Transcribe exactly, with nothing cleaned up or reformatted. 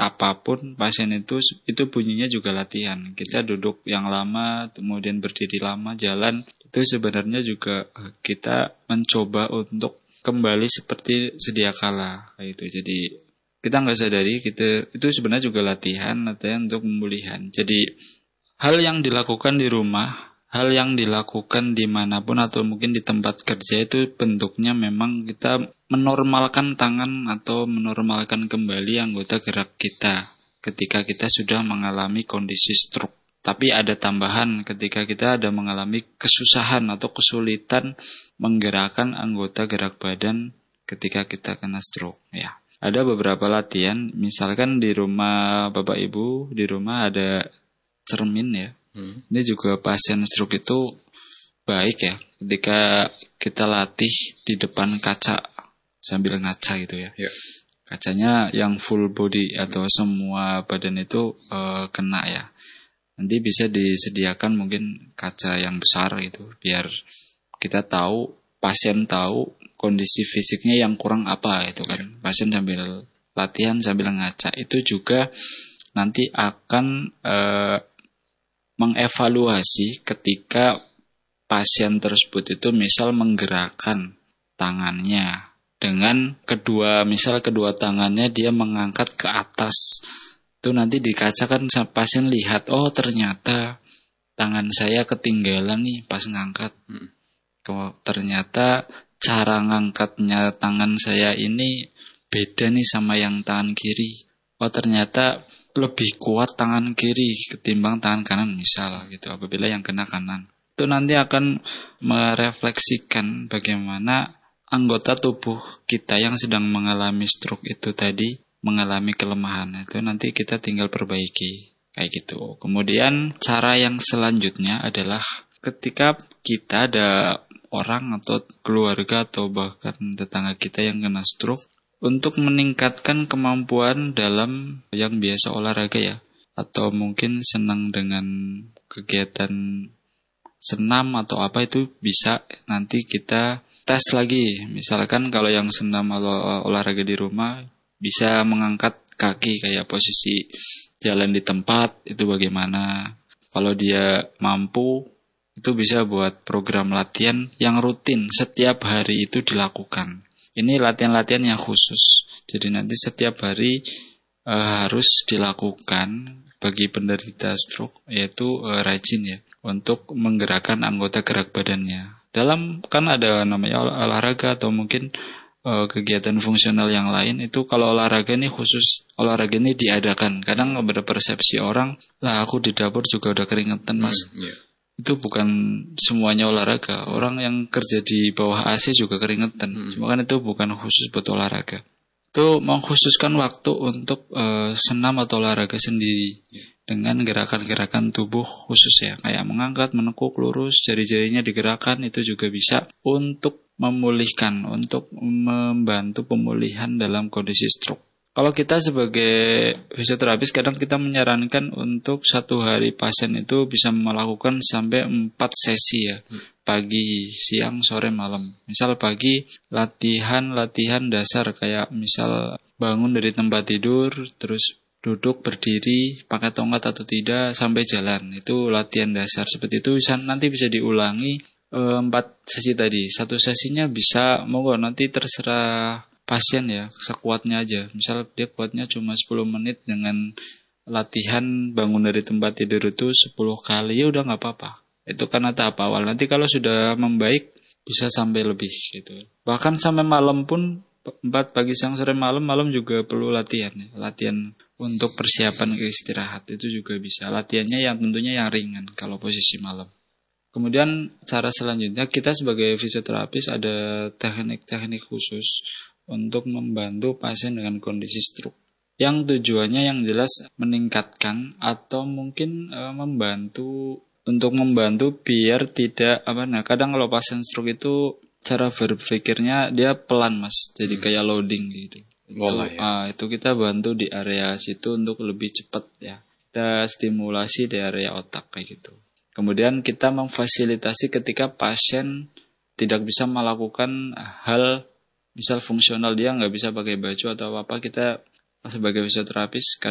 apapun pasien itu itu bunyinya juga latihan. Kita duduk yang lama, kemudian berdiri lama, jalan, itu sebenarnya juga kita mencoba untuk kembali seperti sedia kala kayak gitu. Jadi kita nggak sadari kita itu sebenarnya juga latihan, latihan untuk pemulihan. Jadi hal yang dilakukan di rumah, hal yang dilakukan dimanapun atau mungkin di tempat kerja itu bentuknya memang kita menormalkan tangan atau menormalkan kembali anggota gerak kita ketika kita sudah mengalami kondisi stroke. Tapi ada tambahan ketika kita ada mengalami kesusahan atau kesulitan menggerakkan anggota gerak badan ketika kita kena stroke ya. Ada beberapa latihan, misalkan di rumah Bapak Ibu, di rumah ada cermin ya. Hmm. Ini juga pasien stroke itu baik ya, ketika kita latih di depan kaca sambil ngaca gitu ya. Yeah. Kacanya yang full body atau semua badan itu uh, kena ya. Nanti bisa disediakan mungkin kaca yang besar gitu, biar kita tahu, pasien tahu kondisi fisiknya yang kurang apa itu kan. Yeah. Pasien sambil latihan sambil ngaca itu juga nanti akan uh, mengevaluasi ketika pasien tersebut itu misal menggerakkan tangannya dengan kedua, misal kedua tangannya dia mengangkat ke atas. Itu nanti di kaca kan pasien lihat, oh ternyata tangan saya ketinggalan nih pas ngangkat. Hmm. Ternyata cara ngangkatnya tangan saya ini beda nih sama yang tangan kiri. Oh ternyata lebih kuat tangan kiri ketimbang tangan kanan misal gitu apabila yang kena kanan. Itu nanti akan merefleksikan bagaimana anggota tubuh kita yang sedang mengalami stroke itu tadi mengalami kelemahan. Itu nanti kita tinggal perbaiki kayak gitu. Kemudian cara yang selanjutnya adalah ketika kita ada orang atau keluarga atau bahkan tetangga kita yang kena stroke, untuk meningkatkan kemampuan dalam yang biasa olahraga ya, atau mungkin senang dengan kegiatan senam atau apa, itu bisa nanti kita tes lagi. Misalkan kalau yang senam atau olahraga di rumah bisa mengangkat kaki kayak posisi jalan di tempat itu bagaimana. Kalau dia mampu itu bisa buat program latihan yang rutin setiap hari itu dilakukan. Ini latihan-latihan yang khusus. Jadi nanti setiap hari e, harus dilakukan bagi penderita stroke, yaitu e, rajin ya, untuk menggerakkan anggota gerak badannya. Dalam kan ada namanya olahraga atau mungkin e, kegiatan fungsional yang lain, itu kalau olahraga ini khusus, olahraga ini diadakan. Kadang ada persepsi orang, lah aku di dapur juga udah keringetan mas. Hmm, yeah. Itu bukan semuanya olahraga. Orang yang kerja di bawah A C juga keringetan. Hmm. Cuma kan itu bukan khusus buat olahraga. Itu mengkhususkan waktu untuk uh, senam atau olahraga sendiri. Yeah. Dengan gerakan-gerakan tubuh khusus ya. Kayak mengangkat, menekuk, lurus, jari-jarinya digerakkan. Itu juga bisa untuk memulihkan, untuk membantu pemulihan dalam kondisi stroke. Kalau kita sebagai fisioterapis kadang kita menyarankan untuk satu hari pasien itu bisa melakukan sampai empat sesi ya. Pagi, siang, sore, malam. Misal pagi latihan-latihan dasar kayak misal bangun dari tempat tidur, terus duduk, berdiri, pakai tongkat atau tidak, sampai jalan. Itu latihan dasar. Seperti itu bisa, nanti bisa diulangi empat sesi tadi. Satu sesinya bisa, monggo nanti terserah pasien ya, sekuatnya aja. Misal dia kuatnya cuma sepuluh menit dengan latihan bangun dari tempat tidur itu sepuluh kali, ya udah gak apa-apa. Itu karena tahap awal. Nanti kalau sudah membaik bisa sampai lebih gitu. Bahkan sampai malam pun, empat pagi, siang, sore, malam, malam juga perlu latihan ya. Latihan untuk persiapan ke istirahat itu juga bisa. Latihannya yang tentunya yang ringan kalau posisi malam. Kemudian cara selanjutnya kita sebagai fisioterapis ada teknik-teknik khusus untuk membantu pasien dengan kondisi stroke. Yang tujuannya yang jelas meningkatkan atau mungkin e, membantu untuk membantu biar tidak apa nah kadang kalau pasien stroke itu cara berpikirnya dia pelan mas, jadi kayak loading gitu. Itu, ya. uh, itu kita bantu di area situ untuk lebih cepat ya. Kita stimulasi di area otak kayak gitu. Kemudian kita memfasilitasi ketika pasien tidak bisa melakukan hal misal fungsional, dia nggak bisa pakai baju atau apa, kita sebagai fisioterapis